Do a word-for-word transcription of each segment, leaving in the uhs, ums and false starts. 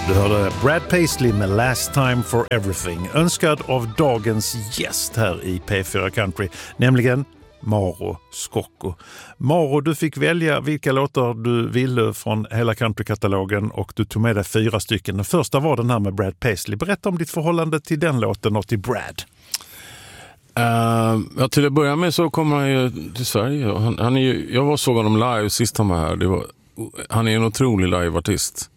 Du hörde Brad Paisley med Last Time for Everything, önskad av dagens gäst här i P fyra Country, nämligen Mauro Scocco. Mauro, du fick välja vilka låtar du ville från hela countrykatalogen och du tog med dig fyra stycken. Den första var den här med Brad Paisley. Berätta om ditt förhållande till den låten och till Brad. Uh, ja, till att börja med så kommer han ju till Sverige. Han, han är ju, jag var såg honom live sist han var här. Det var, han är en otrolig liveartist.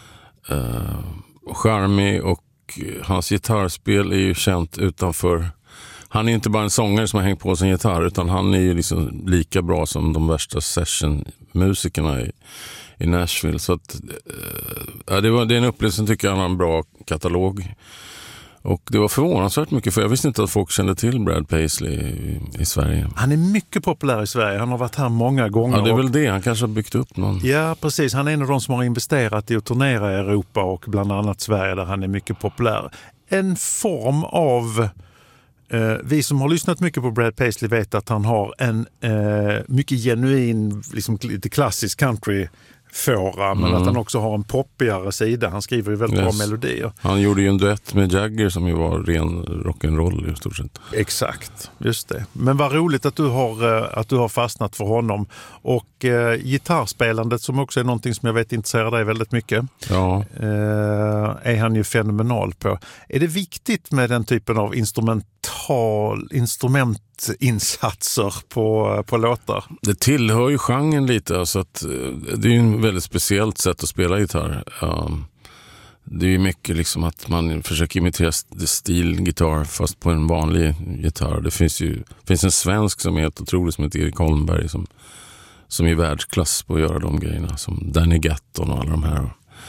Uh, charmig och hans gitarrspel är ju känt utanför. Han är inte bara en sångare som har hängt på sin gitarr, utan han är ju liksom lika bra som de värsta sessionmusikerna i, i Nashville. Så att, uh, det, var, det är en upplevelse, tycker jag. Han har en bra katalog. Och det var förvånansvärt mycket, för jag visste inte att folk kände till Brad Paisley i, i Sverige. Han är mycket populär i Sverige. Han har varit här många gånger. Ja, det är väl det. Han kanske har byggt upp någon. Ja, precis. Han är en av de som har investerat i att turnera i Europa och bland annat Sverige, där han är mycket populär. En form av... Eh, vi som har lyssnat mycket på Brad Paisley vet att han har en eh, mycket genuin, liksom lite klassisk country fåra, men mm. att han också har en poppigare sida. Han skriver ju väldigt yes. bra melodier. Han gjorde ju en duett med Jagger som ju var ren rock'n'roll i stort sett. Exakt, just det. Men vad roligt att du har, att du har fastnat för honom. Och eh, gitarrspelandet, som också är någonting som jag vet intresserar dig väldigt mycket, ja. eh, är han ju fenomenal på. Är det viktigt med den typen av instrumental instrumentinsatser på, på låtar? Det tillhör ju genren lite, alltså att det är ju en väldigt speciellt sätt att spela gitarr. Um, det är ju mycket liksom att man försöker imitera stilgitarr fast på en vanlig gitarr. Det finns ju finns en svensk som är helt otrolig som heter Erik Holmberg som, som är världsklass på att göra de grejerna, som Danny Gatton och alla de här.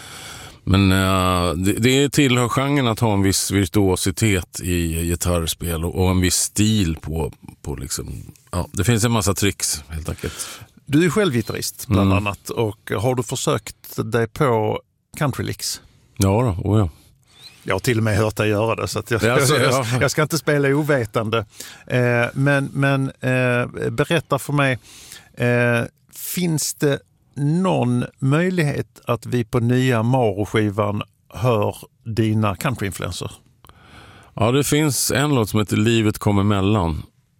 Men uh, det, det tillhör genren att ha en viss virtuositet i gitarrspel och, och en viss stil på, på liksom, ja, det finns en massa tricks helt enkelt. Du är själv gitarrist bland mm. annat, och har du försökt dig på country licks? Ja då, oh ja. Jag har till och med hört dig göra det, så att jag, alltså, jag, ja. jag ska inte spela ovetande. Eh, men men eh, berätta för mig, eh, finns det någon möjlighet att vi på nya Mauro-skivan hör dina countryinfluenser? Ja, det finns en låt som heter Livet kommer emellan,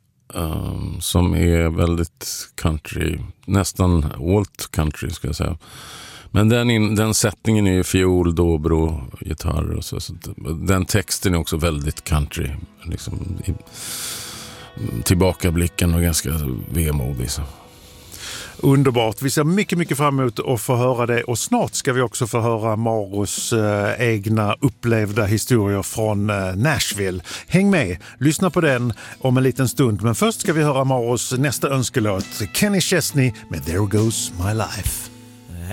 um, som är väldigt country, nästan alt country ska jag säga. Men den, in, den sättningen är ju fiol, dobro, gitarr och så, så. Den texten är också väldigt country. Liksom, i, tillbakablicken och ganska vemodig så. Underbart. Vi ser mycket, mycket fram emot att få höra det, och snart ska vi också få höra Mauros eh, egna upplevda historier från eh, Nashville. Häng med, lyssna på den om en liten stund, men först ska vi höra Mauros nästa önskelåt, Kenny Chesney med There Goes My Life.